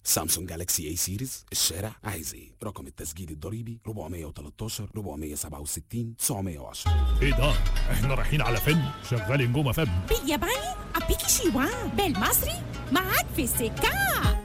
سامسونج جالاكسي اي سيريز، الشارع عايز ايه؟ رقم التسجيل الضريبي 413 467 910. ايه ده؟ احنا رايحين على فيلم شغال نجوم فم بالياباني أبيكي شيوان، بالمصري معاك في السكة.